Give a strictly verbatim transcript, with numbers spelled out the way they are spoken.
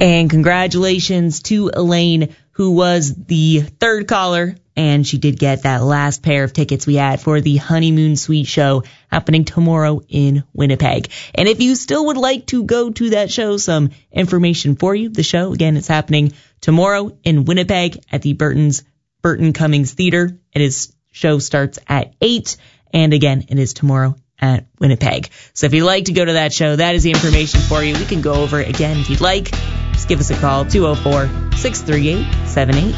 And congratulations to Elaine, who was the third caller, and she did get that last pair of tickets we had for the Honeymoon Suite show happening tomorrow in Winnipeg. And if you still would like to go to that show, some information for you. The show, again, is happening tomorrow in Winnipeg at the Burton's Burton Cummings Theater. It is show starts at eight, and again, it is tomorrow at Winnipeg. So if you'd like to go to that show, that is the information for you. We can go over it again if you'd like. Just give us a call, two oh four, six three eight, seven eight